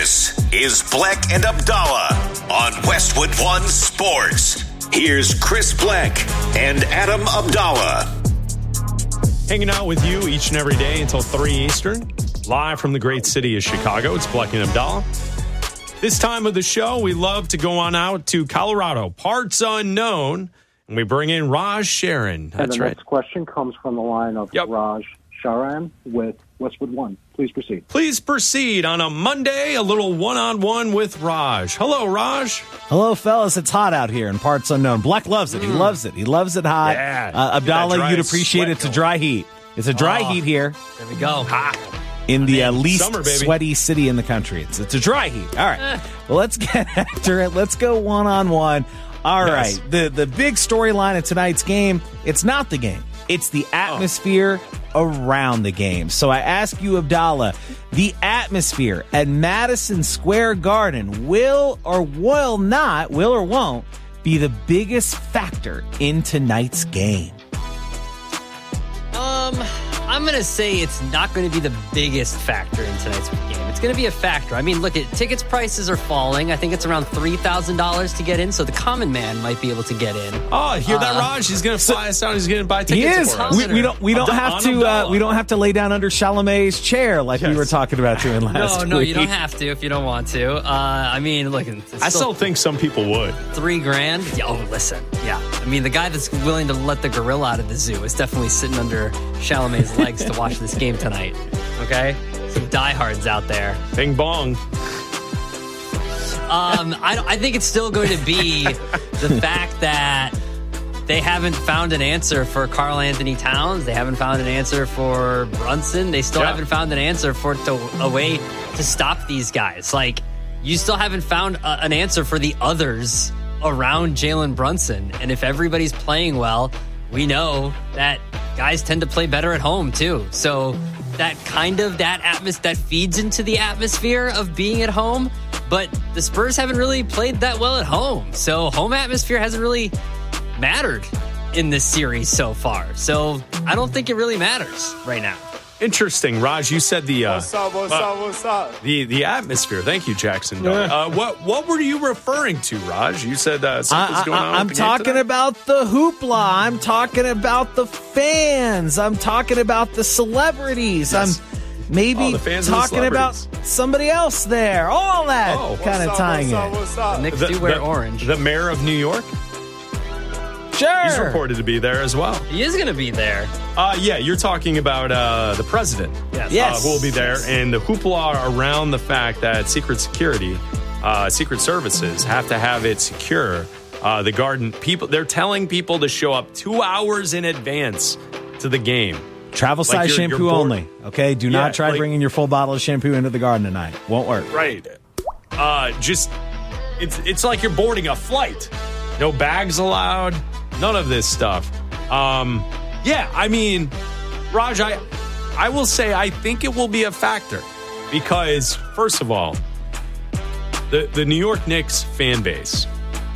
This is Bleck and Abdallah on Westwood One Sports. Here's Chris Bleck and Adam Abdallah. Hanging out with you each and every day until 3 Eastern. Live from the great city of Chicago. It's Bleck and Abdallah. This time of the show, we love to go on out to Colorado, parts unknown, and we bring in Raj Sharon. That's and the right. next question comes from the line of Raj Sharan with Westwood One. Please proceed. Please proceed on a Monday, a little one-on-one with Raj. Hello, Raj. Hello, fellas. It's hot out here in parts unknown. Black loves it. He loves it. He loves it hot. Yeah. Abdallah, you'd appreciate it. It's a dry heat. It's a dry heat here. There we go. Hot. In the least summer, sweaty city in the country. It's a dry heat. All right. Well, let's get after it. Let's go one-on-one. All right. The big storyline of tonight's game, it's not the game. It's the atmosphere around the game. So I ask you, Abdallah, the atmosphere at Madison Square Garden will or won't be the biggest factor in tonight's game? I'm going to say it's not going to be the biggest factor in tonight's game. It's going to be a factor. I mean, look, tickets prices are falling. I think it's around $3,000 to get in, so the common man might be able to get in. Oh, hear that, Raj? He's going to fly us out. He's going to buy tickets for us. We don't have to lay down under Chalamet's chair like we were talking about doing last week. No, you don't have to if you don't want to. I mean, look, I still think some people would. $3,000. Yeah, oh, listen. Yeah. I mean, the guy that's willing to let the gorilla out of the zoo is definitely sitting under Chalamet's legs to watch this game tonight. Okay? Some diehards out there. Bing bong. I think it's still going to be the fact that they haven't found an answer for Karl Anthony Towns. They haven't found an answer for Brunson. They still haven't found an answer for a way to stop these guys. Like, you still haven't found an answer for the others around Jalen Brunson. And if everybody's playing well, we know that guys tend to play better at home too. So that feeds into the atmosphere of being at home. But the Spurs haven't really played that well at home. So home atmosphere hasn't really mattered in this series so far. So I don't think it really matters right now. Interesting, Raj. You said the what's up? The atmosphere. Thank you, Jackson. What were you referring to, Raj? You said something's going on. I'm talking about the hoopla. I'm talking about the fans. I'm talking about the celebrities. Yes. I'm maybe talking about somebody else there. All that kind of tying in. The Knicks do wear orange. The mayor of New York. Sure. He's reported to be there as well. He is going to be there. Yeah, you're talking about the president. Yes. Who will be there. And the hoopla around the fact that Secret Services have to have it secure. The Garden, they're telling people to show up 2 hours in advance to the game. Travel size shampoo only. Okay, do not try bringing your full bottle of shampoo into the Garden tonight. Won't work. Right. It's like you're boarding a flight. No bags allowed. None of this stuff. I mean, Raj, I will say I think it will be a factor because, first of all, the New York Knicks fan base,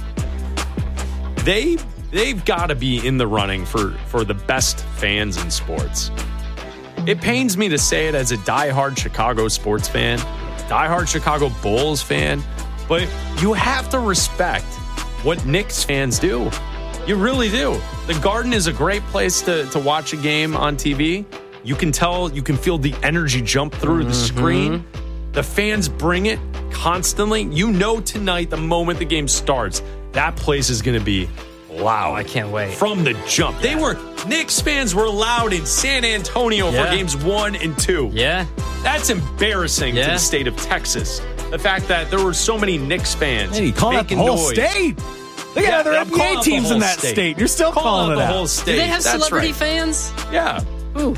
they've got to be in the running for the best fans in sports. It pains me to say it as a diehard Chicago sports fan, diehard Chicago Bulls fan, but you have to respect what Knicks fans do. You really do. The Garden is a great place to watch a game on TV. You can feel the energy jump through the screen. The fans bring it constantly. You know tonight, the moment the game starts, that place is going to be loud. I can't wait. From the jump. Knicks fans were loud in San Antonio for games 1 and 2. Yeah. That's embarrassing to the state of Texas. The fact that there were so many Knicks fans you call that the whole noise. State? They got other NBA teams in that state. You're still calling it the out. whole state. Do they have That's celebrity right. fans? Yeah. Who?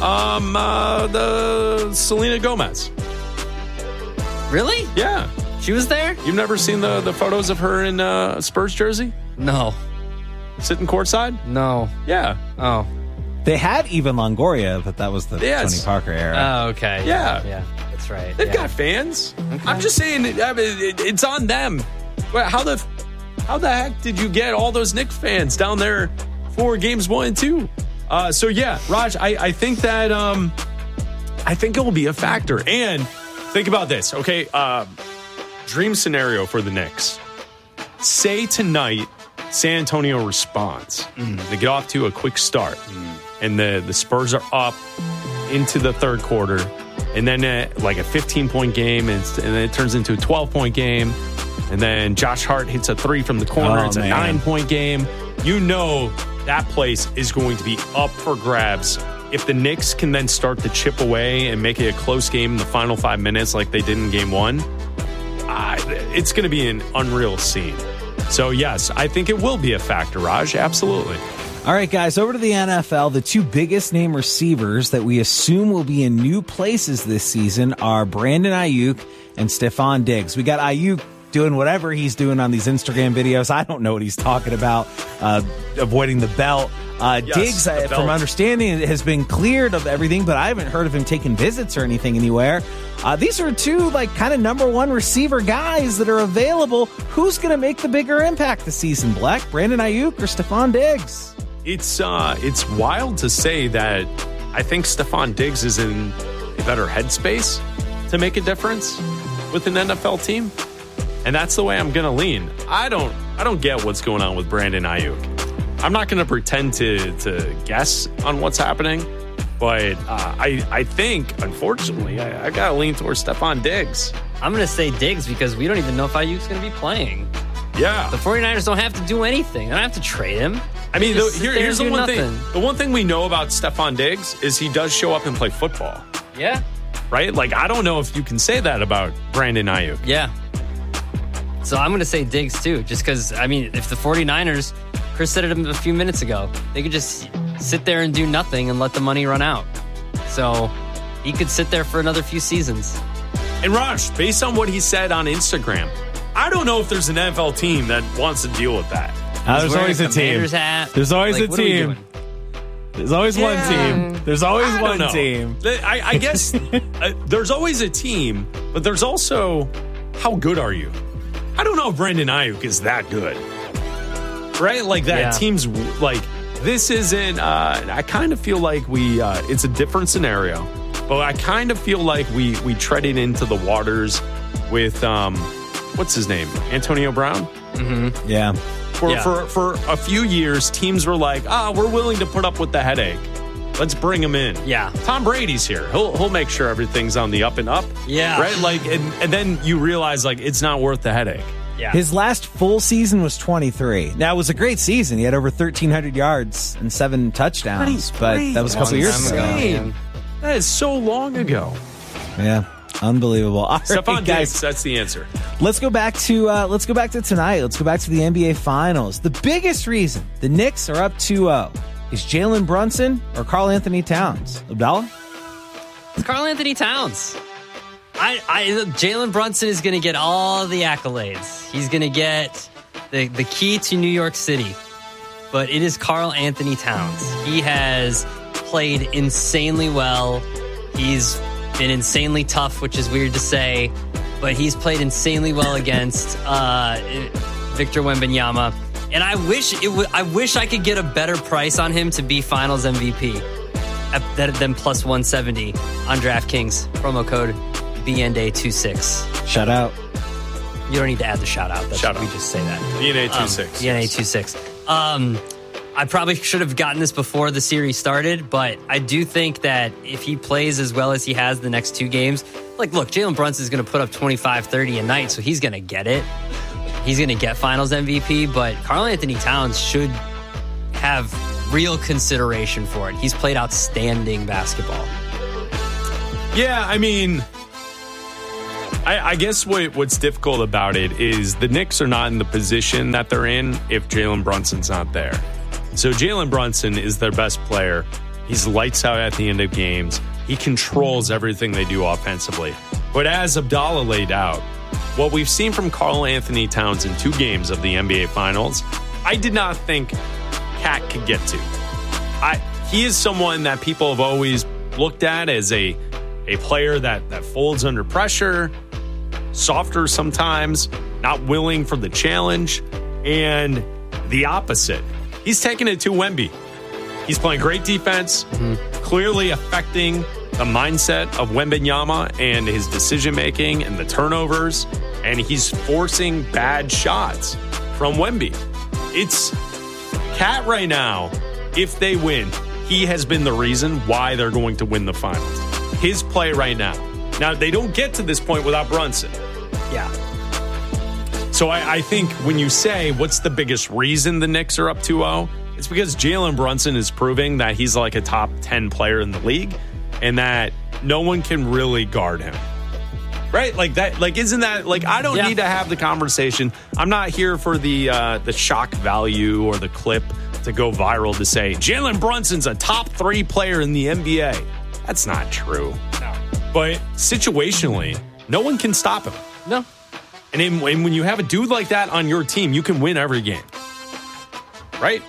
The Selena Gomez. Really? Yeah. She was there? You've never seen the photos of her in a Spurs jersey? No. Sitting courtside? No. Yeah. Oh. They had Eva Longoria, but that was the Tony Parker era. Oh, okay. Yeah. Yeah, that's right. They've got fans. Okay. I'm just saying it's on them. How the heck did you get all those Knicks fans down there for games 1 and 2? Raj, I think that I think it will be a factor. And Think about this, okay? Dream scenario for the Knicks. Say tonight, San Antonio responds. They get off to a quick start. And the Spurs are up into the third quarter. And then like a 15-point game, and then it turns into a 12-point game. And then Josh Hart hits a 3 from the corner. It's a 9-point game. You know that place is going to be up for grabs. If the Knicks can then start to chip away and make it a close game in the final 5 minutes like they did in game 1, it's going to be an unreal scene. So, yes, I think it will be a factor, Raj. Absolutely. All right, guys, over to the NFL. The two biggest name receivers that we assume will be in new places this season are Brandon Ayuk and Stephon Diggs. We got Ayuk doing whatever he's doing on these Instagram videos. I don't know what he's talking about, avoiding the belt. Diggs, from understanding, has been cleared of everything, but I haven't heard of him taking visits or anything anywhere. These are two kind of number one receiver guys that are available. Who's going to make the bigger impact this season, Black? Brandon Ayuk or Stephon Diggs? It's wild to say that I think Stephon Diggs is in a better headspace to make a difference with an NFL team. And that's the way I'm going to lean. I don't get what's going on with Brandon Ayuk. I'm not going to pretend to guess on what's happening, but I think, unfortunately, I got to lean towards Stephon Diggs. I'm going to say Diggs because we don't even know if Ayuk's going to be playing. Yeah. The 49ers don't have to do anything. They don't have to trade him. I mean, here's the one thing. The one thing we know about Stephon Diggs is he does show up and play football. Yeah. Right? I don't know if you can say that about Brandon Ayuk. Yeah. So I'm going to say Diggs, too, just because, I mean, if the 49ers, Chris said it a few minutes ago, they could just sit there and do nothing and let the money run out. So he could sit there for another few seasons. And Raj, based on what he said on Instagram, I don't know if there's an NFL team that wants to deal with that. There's always a team. There's always a team. There's always one team. There's always one team. I guess there's always a team, but there's also how good are you? I don't know if Brandon Ayuk is that good. Right? Team's this isn't, I kind of feel like it's a different scenario, but I kind of feel like we treaded into the waters with, what's his name? Antonio Brown? Mm-hmm. Yeah. For a few years, teams were like, we're willing to put up with the headache. Let's bring him in. Yeah. Tom Brady's here. He'll make sure everything's on the up and up. Yeah. Right? And then you realize, it's not worth the headache. Yeah. His last full season was 23. Now, it was a great season. He had over 1,300 yards and 7 touchdowns, but that was a couple years ago. That is so long ago. Yeah. Unbelievable. All Stephon right, guys, Diggs, that's the answer. Let's go back to tonight. Let's go back to the NBA Finals. The biggest reason the Knicks are up 2-0 is Jalen Brunson or Karl Anthony Towns. Abdallah? It's Karl Anthony Towns. Jalen Brunson is going to get all the accolades. He's going to get the key to New York City. But it is Karl Anthony Towns. He has played insanely well. He's been insanely tough, which is weird to say, but he's played insanely well against Victor Wembanyama. And I wish I could get a better price on him to be Finals MVP than plus 170 on DraftKings. Promo code BNDay26. Shout out. You don't need to add the shout out. Shout out. We just say that. BNA26. BNA26. I probably should have gotten this before the series started, but I do think that if he plays as well as he has the next 2 games, look, Jalen Brunson is going to put up 25, 30 a night, so he's going to get it. He's going to get Finals MVP, but Karl Anthony Towns should have real consideration for it. He's played outstanding basketball. Yeah, I mean, I guess what's difficult about it is the Knicks are not in the position that they're in if Jalen Brunson's not there. So Jalen Brunson is their best player. He's lights out at the end of games. He controls everything they do offensively. But as Abdallah laid out, what we've seen from Karl Anthony Towns in 2 games of the NBA Finals, I did not think Cat could get to. He is someone that people have always looked at as a player that folds under pressure, softer sometimes, not willing for the challenge, and the opposite. He's taking it to Wemby. He's playing great defense, clearly affecting the mindset of Wembanyama and his decision-making and the turnovers, and he's forcing bad shots from Wemby. It's Cat right now. If they win, he has been the reason why they're going to win the finals. His play right now. Now, they don't get to this point without Brunson. Yeah. So I think when you say what's the biggest reason the Knicks are up 2-0, it's because Jalen Brunson is proving that he's like a top 10 player in the league and that no one can really guard him. Right? Like that, like, isn't that like, I don't need to have the conversation. I'm not here for the shock value or the clip to go viral to say Jalen Brunson's a top 3 player in the NBA. That's not true. No. But situationally, no one can stop him. No. And when you have a dude like that on your team, you can win every game. Right?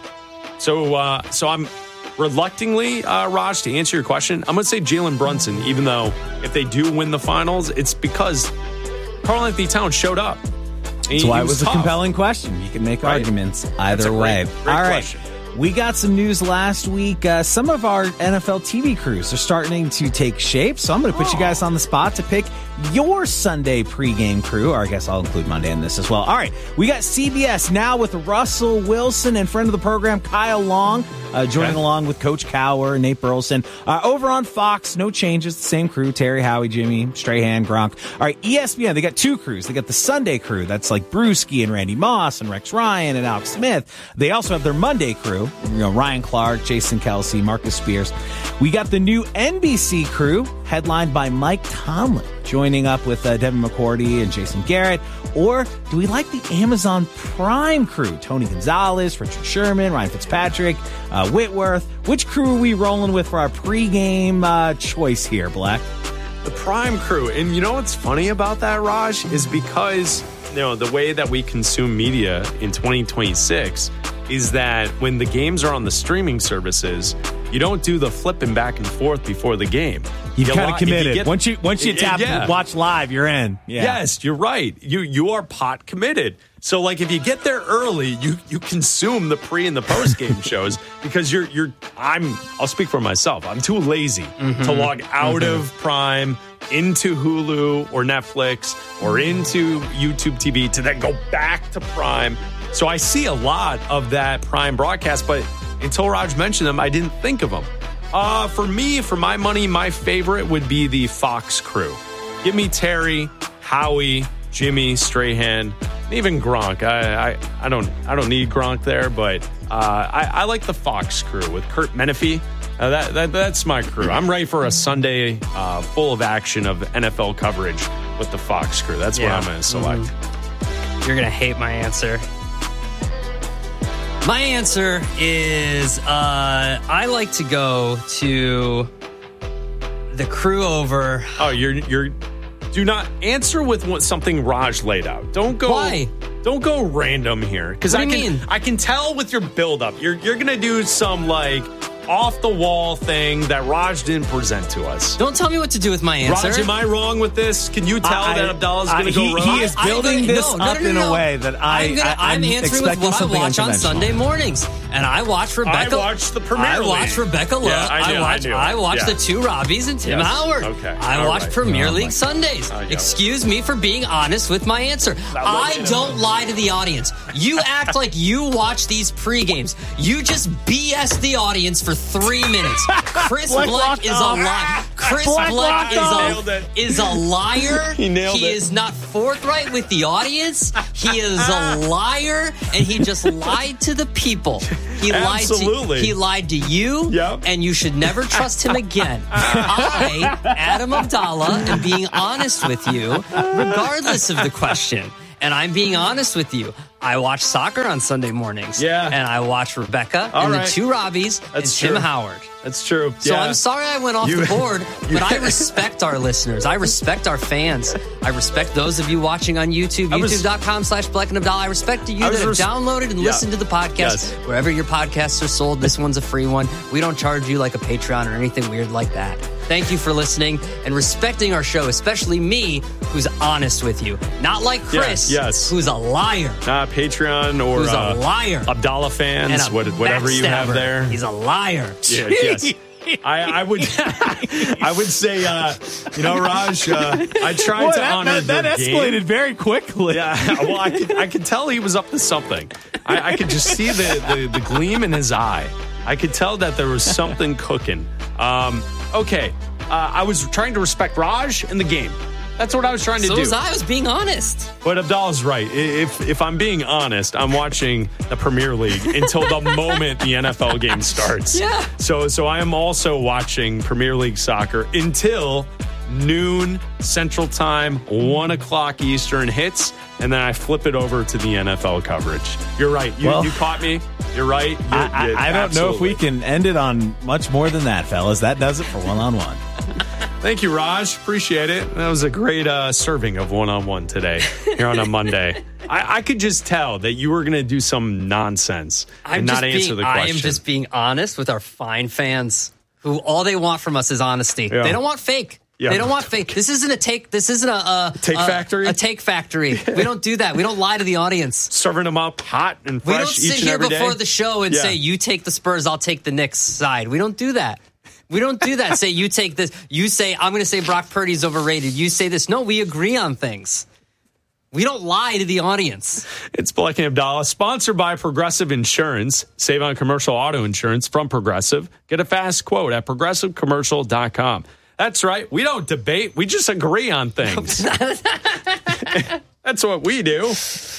So I'm reluctantly, Raj, to answer your question, I'm going to say Jalen Brunson, even though if they do win the finals, it's because Karl-Anthony Towns showed up. That's why it was a compelling question. You can make arguments either way. Great question. We got some news last week. Some of our NFL TV crews are starting to take shape, so I'm going to put you guys on the spot to pick your Sunday pregame crew, or I guess I'll include Monday in this as well. All right, we got CBS now with Russell Wilson and friend of the program, Kyle Long, joining along with Coach Cowher and Nate Burleson. Over on Fox, no changes, the same crew, Terry, Howie, Jimmy, Strahan, Gronk. All right, ESPN, they got 2 crews. They got the Sunday crew, that's like Brewski and Randy Moss and Rex Ryan and Alex Smith. They also have their Monday crew, Ryan Clark, Jason Kelsey, Marcus Spears. We got the new NBC crew, headlined by Mike Tomlin, joining up with Devin McCourty and Jason Garrett. Or do we like the Amazon Prime crew? Tony Gonzalez, Richard Sherman, Ryan Fitzpatrick, Whitworth. Which crew are we rolling with for our pregame choice here, Black? The Prime crew. And you know what's funny about that, Raj, is because the way that we consume media in 2026 is that when the games are on the streaming services, you don't do the flipping back and forth before the game. You've kind of committed. Once you tap and watch live, you're in. Yeah. Yes, you're right. You are pot committed. So like if you get there early, you consume the pre and the post game shows because I'll speak for myself. I'm too lazy to log out of Prime into Hulu or Netflix or into YouTube TV to then go back to Prime. So I see a lot of that Prime broadcast, but until Raj mentioned them, I didn't think of them. For me, for my money, my favorite would be the Fox crew. Give me Terry, Howie, Jimmy, Strahan, even Gronk. I don't need Gronk there, but I like the Fox crew with Kurt Menefee. That's my crew. I'm ready for a Sunday full of action of NFL coverage with the Fox crew. That's what I'm going to select. You're going to hate my answer. My answer is I like to go to the crew over. Oh, you're do not answer with something Raj laid out. Don't go. Why? Don't go random here because I can tell with your build up. You're gonna do some like off the wall thing that Raj didn't present to us. Don't tell me what to do with my answer. Raj, am I wrong with this? Can you tell that Abdallah's going to go wrong? He is building this up in a way that I'm answering with what I watch on Sunday mornings. And I watch Rebecca. I watch the Premier League. I watch Rebecca Love. Yeah, I watch the 2 Robbies and Tim Howard. Okay. I watch Premier League Sundays. Excuse me for being honest with my answer. I don't lie to the audience. You act like you watch these pre-games. You just BS the audience for 3 minutes. Chris Bleck is a liar. Chris Bleck is a liar. He nailed it. He is not forthright with the audience. He is a liar, and he just lied to the people. He lied to you, and you should never trust him again. I, Adam Abdallah, am being honest with you, regardless of the question. And I'm being honest with you. I watch soccer on Sunday mornings. Yeah. And I watch Rebecca the 2 Robbies and Tim Howard. That's true. So I'm sorry I went off the board, but I respect our listeners. I respect our fans. I respect those of you watching on YouTube, youtube.com/Bleck and Abdallah. I respect you that have downloaded and listened to the podcast. Wherever your podcasts are sold, this one's a free one. We don't charge you like a Patreon or anything weird like that. Thank you for listening and respecting our show, especially me, who's honest with you. Not like Chris, who's a liar. Patreon or who's a liar. Abdallah fans, whatever you have there. He's a liar. Yes. I would say, Raj, I tried to honor that escalated game. very quickly. Yeah, well, I could tell he was up to something. I could just see the gleam in his eye. I could tell that there was something cooking. Okay, I was trying to respect Raj in the game. That's what I was trying to do. So was I. I was being honest. But Abdallah's right. If I'm being honest, I'm watching the Premier League until the moment the NFL game starts. Yeah. So I am also watching Premier League soccer until noon Central Time, 1 o'clock Eastern hits, and then I flip it over to the NFL coverage. You're right. You caught me. You're right. I don't know if we can end it on much more than that, fellas. That does it for one-on-one. Thank you, Raj. Appreciate it. That was a great serving of one-on-one today here on a Monday. I could just tell that you were going to do some nonsense and not answer the question. I am just being honest with our fine fans who all they want from us is honesty. Yeah. They don't want fake. Yeah. They don't want fake. This isn't a take. This isn't a take factory. A take factory. We don't do that. We don't lie to the audience. Serving them up hot and fresh. We don't sit here before the show and say, "You take the Spurs, I'll take the Knicks side." We don't do that. We don't do that. Say, you take this. You say, I'm going to say Brock Purdy's overrated. You say this. No, we agree on things. We don't lie to the audience. It's Black and Abdallah, sponsored by Progressive Insurance. Save on commercial auto insurance from Progressive. Get a fast quote at progressivecommercial.com. That's right. We don't debate. We just agree on things. That's what we do.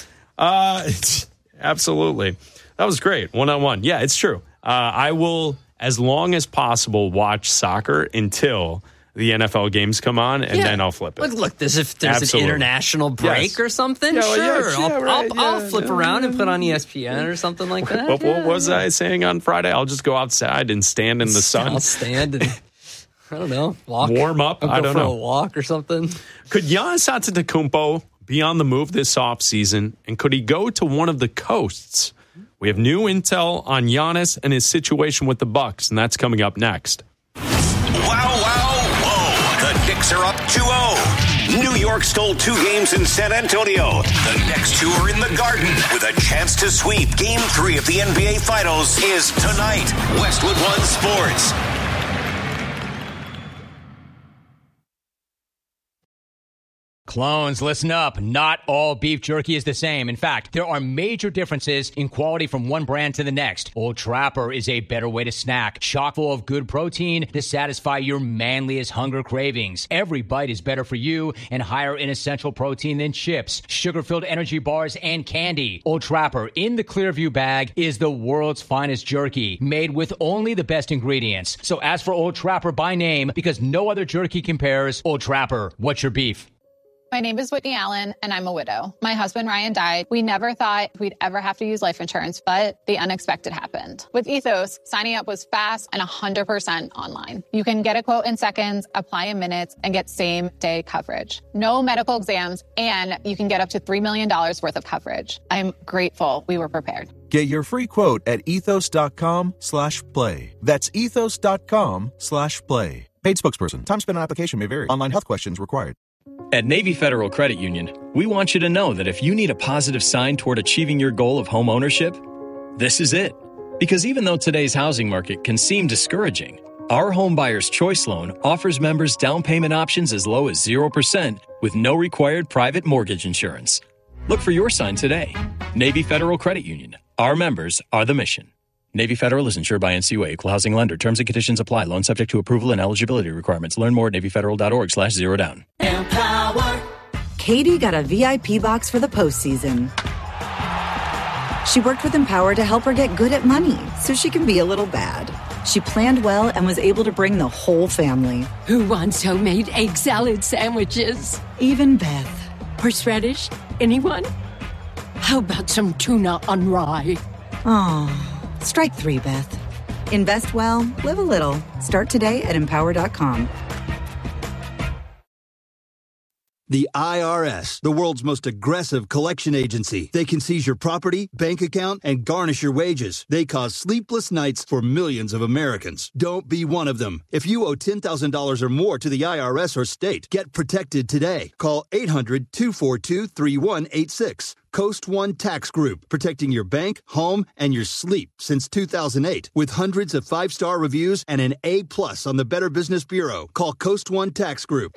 Absolutely. That was great. One-on-one. Yeah, it's true. I will, as long as possible, watch soccer until the NFL games come on, and then I'll flip it. Look, if there's an international break or something, I'll flip around and put on ESPN or something like that. What was I saying on Friday? I'll just go outside and stand in the sun. I'll stand and, I don't know, warm up. I don't know. A walk or something. Could Giannis Antetokounmpo be on the move this offseason, and could he go to one of the coasts? We have new intel on Giannis and his situation with the Bucks, and that's coming up next. Wow, whoa. The Knicks are up 2-0. New York stole 2 games in San Antonio. The next 2 are in the Garden with a chance to sweep. Game 3 of the NBA Finals is tonight. Westwood One Sports. Clones, listen up. Not all beef jerky is the same. In fact, there are major differences in quality from one brand to the next. Old Trapper is a better way to snack, chock full of good protein to satisfy your manliest hunger cravings. Every bite is better for you and higher in essential protein than chips, sugar-filled energy bars, and candy. Old Trapper in the Clearview bag is the world's finest jerky, made with only the best ingredients. So ask for Old Trapper by name because no other jerky compares. Old Trapper, what's your beef? My name is Whitney Allen, and I'm a widow. My husband, Ryan, died. We never thought we'd ever have to use life insurance, but the unexpected happened. With Ethos, signing up was fast and 100% online. You can get a quote in seconds, apply in minutes, and get same-day coverage. No medical exams, and you can get up to $3 million worth of coverage. I'm grateful we were prepared. Get your free quote at ethos.com/play. That's ethos.com/play. Paid spokesperson. Time spent on application may vary. Online health questions required. At Navy Federal Credit Union, we want you to know that if you need a positive sign toward achieving your goal of home ownership, this is it. Because even though today's housing market can seem discouraging, our Home Buyer's Choice Loan offers members down payment options as low as 0% with no required private mortgage insurance. Look for your sign today. Navy Federal Credit Union. Our members are the mission. Navy Federal is insured by NCUA, Equal Housing Lender. Terms and conditions apply. Loan subject to approval and eligibility requirements. Learn more at NavyFederal.org/zerodown. Empower. Katie got a VIP box for the postseason. She worked with Empower to help her get good at money so she can be a little bad. She planned well and was able to bring the whole family. Who wants homemade egg salad sandwiches? Even Beth. Horseradish? Anyone? How about some tuna on rye? Oh. Strike 3, Beth. Invest well, live a little. Start today at Empower.com. The IRS, the world's most aggressive collection agency. They can seize your property, bank account, and garnish your wages. They cause sleepless nights for millions of Americans. Don't be one of them. If you owe $10,000 or more to the IRS or state, get protected today. Call 800-242-3186. Coast One Tax Group, protecting your bank, home, and your sleep since 2008. With hundreds of 5-star reviews and an A+ on the Better Business Bureau. Call Coast One Tax Group,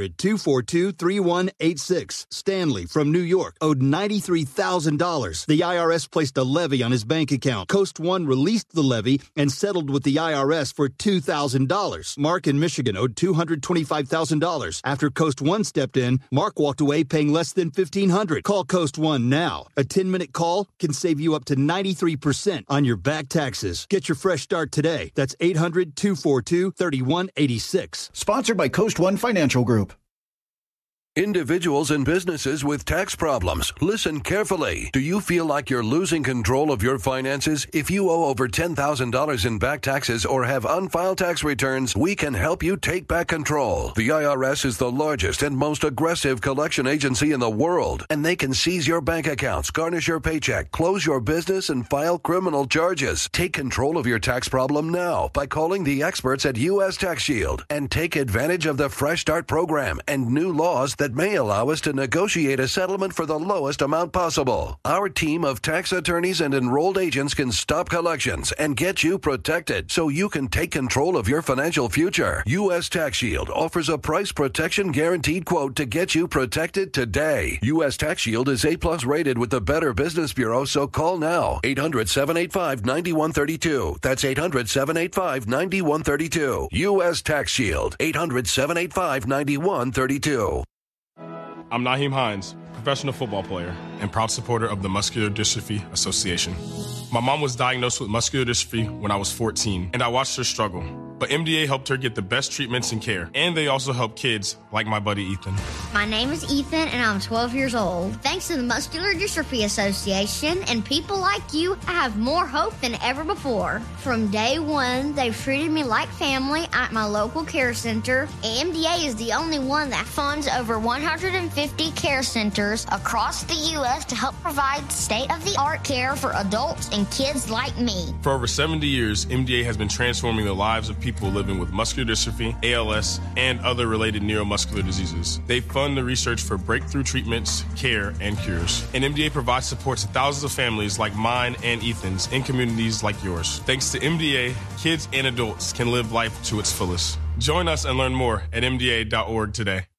800-242-3186. Stanley from New York owed $93,000. The IRS placed a levy on his bank account. Coast One released the levy and settled with the IRS for $2,000. Mark in Michigan owed $225,000. After Coast One stepped in, Mark walked away paying less than $1,500. Call Coast One now. A 10-minute call can save you up to 93% on your back taxes. Get your fresh start today. That's 800-242-3186. Sponsored by Coast One Financial Group. Individuals and businesses with tax problems, listen carefully. Do you feel like you're losing control of your finances? If you owe over $10,000 in back taxes or have unfiled tax returns, we can help you take back control. The IRS is the largest and most aggressive collection agency in the world, and they can seize your bank accounts, garnish your paycheck, close your business, and file criminal charges. Take control of your tax problem now by calling the experts at U.S. Tax Shield and take advantage of the Fresh Start program and new laws that may allow us to negotiate a settlement for the lowest amount possible. Our team of tax attorneys and enrolled agents can stop collections and get you protected so you can take control of your financial future. U.S. Tax Shield offers a price protection guaranteed quote to get you protected today. U.S. Tax Shield is A+ rated with the Better Business Bureau, so call now. 800-785-9132. That's 800-785-9132. U.S. Tax Shield. 800-785-9132. I'm Naheem Hines, professional football player and proud supporter of the Muscular Dystrophy Association. My mom was diagnosed with muscular dystrophy when I was 14, and I watched her struggle. But MDA helped her get the best treatments and care, and they also help kids like my buddy Ethan. My name is Ethan, and I'm 12 years old. Thanks to the Muscular Dystrophy Association and people like you, I have more hope than ever before. From day one, they've treated me like family at my local care center. MDA is the only one that funds over 150 care centers across the U.S. to help provide state-of-the-art care for adults and kids like me. For over 70 years, MDA has been transforming the lives of people living with muscular dystrophy, ALS, and other related neuromuscular diseases. They fund the research for breakthrough treatments, care, and cures. And MDA provides support to thousands of families like mine and Ethan's in communities like yours. Thanks to MDA, kids and adults can live life to its fullest. Join us and learn more at MDA.org today.